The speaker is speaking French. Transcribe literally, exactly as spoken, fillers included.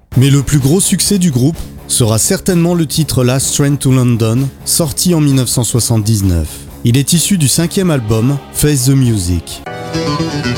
Mais le plus gros succès du groupe sera certainement le titre Last Train to London, sorti en mille neuf cent soixante-dix-neuf. Il est issu du cinquième album Face the Music.